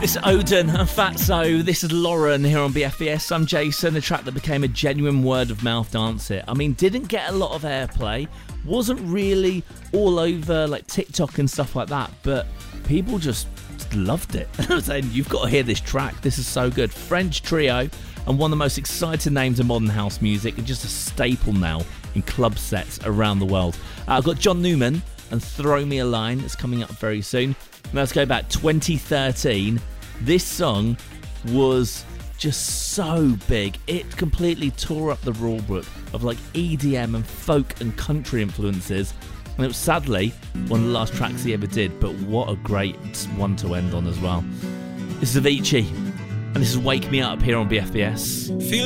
It's Odin and Fatso. This is Lauren here on BFBS. I'm Jason. A track that became a genuine word of mouth dance hit. I mean, didn't get a lot of airplay, wasn't really all over like TikTok and stuff like that, but people just loved it. I'm saying, you've got to hear this track. This is so good. French trio and one of the most exciting names in modern house music, and just a staple now in club sets around the world. I've got John Newman and Throw Me a Line that's coming up very soon. Now let's go back 2013. This song was just so big. It completely tore up the rule book of like EDM and folk and country influences. And it was sadly one of the last tracks he ever did, but what a great one to end on as well. This is Avicii, and this is Wake Me Up here on BFBS.